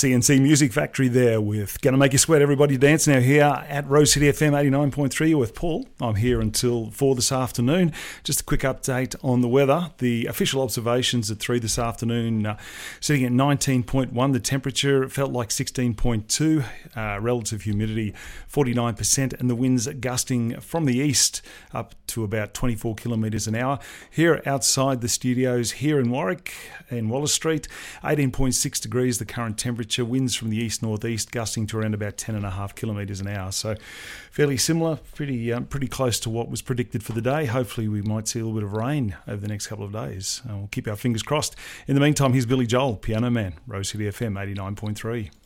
CNC Music Factory there with Gonna Make You Sweat Everybody Dance now here at Rose City FM 89.3 with Paul. I'm here until 4 this afternoon. Just a quick update on the weather. The official observations at 3 this afternoon sitting at 19.1. The temperature felt like 16.2. Relative humidity 49%, and the winds gusting from the east up to about 24 kilometres an hour. Here outside the studios here in Warwick, in Wallace Street, 18.6 degrees the current temperature, winds from the east-northeast gusting to around about 10.5 kilometres an hour. So fairly similar, pretty close to what was predicted for the day. Hopefully we might see a little bit of rain over the next couple of days. We'll keep our fingers crossed. In the meantime, here's Billy Joel, Piano Man, Rose City FM 89.3.